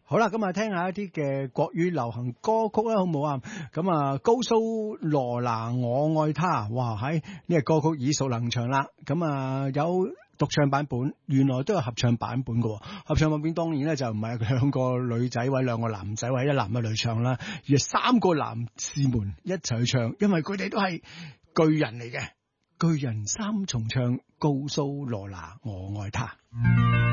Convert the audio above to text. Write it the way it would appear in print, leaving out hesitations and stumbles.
好啦，咁啊，聽下一啲嘅國語流行歌曲啦，好唔好啊？咁啊，高蘇羅拿我愛他，哇，喺呢個歌曲耳熟能詳啦。咁啊，有獨唱版本，原來都有合唱版本嘅。合唱版本當然咧就唔係兩個女仔或者兩個男仔或者一男一女唱啦，而係三個男士們一齊去唱，因為佢哋都係巨人嚟嘅，巨人三重唱，高蘇羅拿我愛他。